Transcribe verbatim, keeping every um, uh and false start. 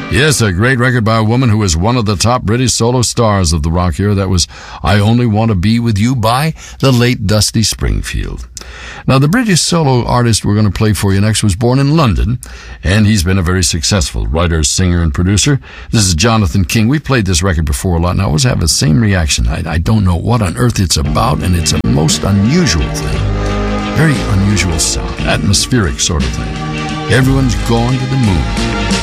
Yes, a great record by a woman who was one of the top British solo stars of the rock era. That was I Only Want to Be With You by the late Dusty Springfield. Now, the British solo artist we're going to play for you next was born in London, and he's been a very successful writer, singer, and producer. This is Jonathan King. We played this record before a lot, and I always have the same reaction. I, I don't know what on earth it's about, and it's a most unusual thing. Very unusual sound, atmospheric sort of thing. Everyone's gone to the moon.